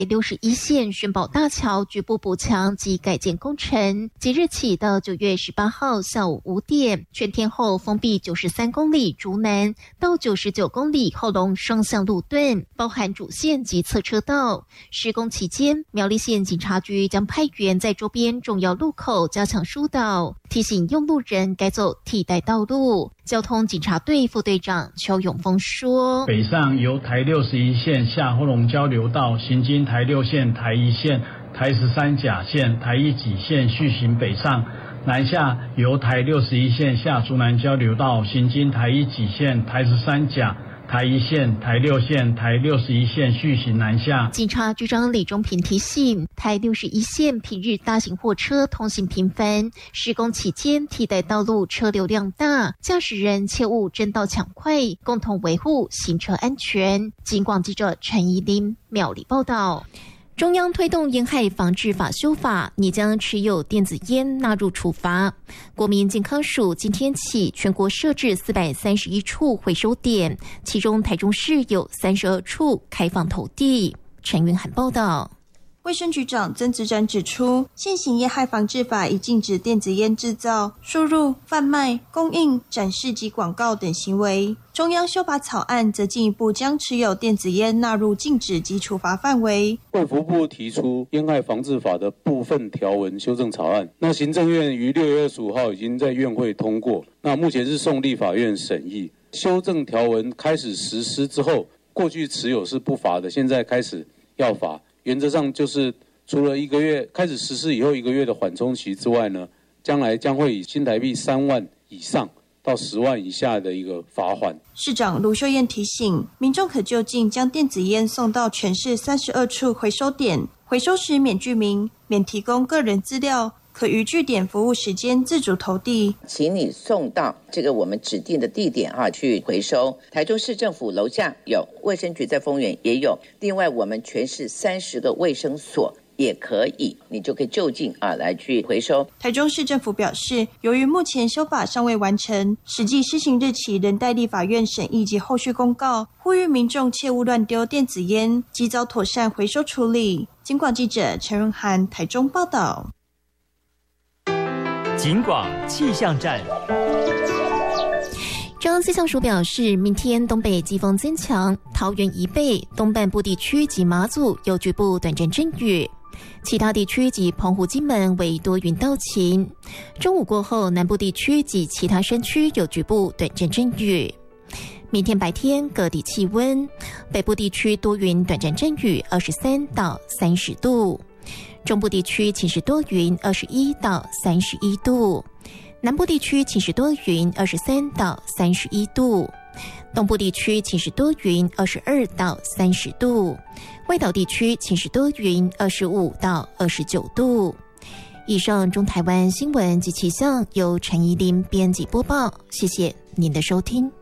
61线宣宝大桥局部补强及改建工程，即日起到9月18号下午5点，全天候封闭93公里竹南到99公里后龙双向路段，包含主线及侧车道。施工期间，苗栗县警察局将派员在周边重要路口加强疏导，提醒用路人该走替代道路。交通警察队副队长邱永峰说： 北上由台61线下后龙交流道行经台6线、台1线、台13甲线、台1己线续行北上，南下由台61线下竹南交流道行经台1己线、台13甲、台1线、台6线、台61线续行南下。 警察局长李中平提醒，台61线平日大型货车通行频繁，施工期间替代道路车流量大，驾驶人切勿争道抢快，共同维护行车安全。警广记者陈怡琳苗栗报道。中央推动烟害防治法修法，拟将持有电子烟纳入处罚。国民健康署今天起全国设置431处回收点，其中台中市有32处开放投递。陈云涵报道。 卫生局长曾子展指出，现行烟害防治法已禁止电子烟制造、输入、贩卖、供应、展示及广告等行为。中央修法草案则进一步将持有电子烟纳入禁止及处罚范围。 卫福部提出烟害防治法的部分条文修正草案，那行政院于6月25号已经在院会通过，那目前是送立法院审议。修正条文开始实施之后，过去持有是不罚的，现在开始要罚。原则上就是除了1个月开始实施以后1个月的缓冲期之外呢，将来将会以新台币3万以上到10万以下的一个罚款。 市长卢秀燕提醒，民众可就近将电子烟送到全市32处回收点，回收时免具名、免提供个人资料，可于据点服务时间自主投递， 请你送到这个我们指定的地点去回收。台中市政府楼下有，卫生局在丰原也有，另外我们全市30个卫生所也可以，你就可以就近来去回收。 台中市政府表示，由于目前修法尚未完成，实际施行日期仍待立法院审议及后续公告，呼吁民众切勿乱丢电子烟，及早妥善回收处理。警广记者陈润涵台中报道。 警广气象站。 中央气象署表示，明天东北季风增强，桃园以北、东半部地区及马祖有局部短暂阵雨，其他地区及澎湖、金门为多云到晴。中午过后，南部地区及其他山区有局部短暂阵雨。明天白天各地气温，北部地区多云短暂阵雨，23到30度。中部地区晴时多云，21到31度；南部地区晴时多云，23到31度；东部地区晴时多云，22到30度；外岛地区晴时多云，25到29度。以上中台湾新闻及气象由陈怡琳编辑播报，谢谢您的收听。